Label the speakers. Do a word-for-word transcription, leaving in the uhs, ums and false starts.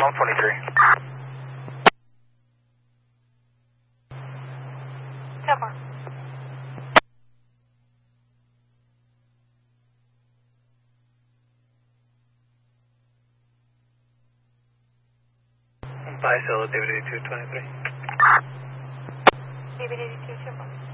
Speaker 1: one twenty-three.
Speaker 2: ten four.
Speaker 1: Bye, Solo, David eighty-two twenty-three.
Speaker 2: David eighty-two, ten four.